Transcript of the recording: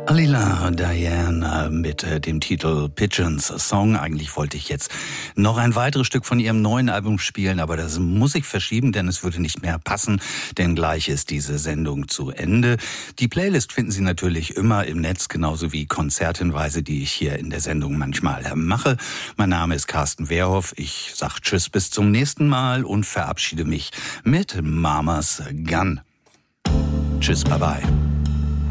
Alila Diana mit dem Titel Pigeons Song. Eigentlich wollte ich jetzt noch ein weiteres Stück von ihrem neuen Album spielen, aber das muss ich verschieben, denn es würde nicht mehr passen, denn gleich ist diese Sendung zu Ende. Die Playlist finden Sie natürlich immer im Netz, genauso wie Konzerthinweise, die ich hier in der Sendung manchmal mache. Mein Name ist Carsten Wehrhoff. Ich sage Tschüss, bis zum nächsten Mal und verabschiede mich mit Mama's Gun. Tschüss, bye bye.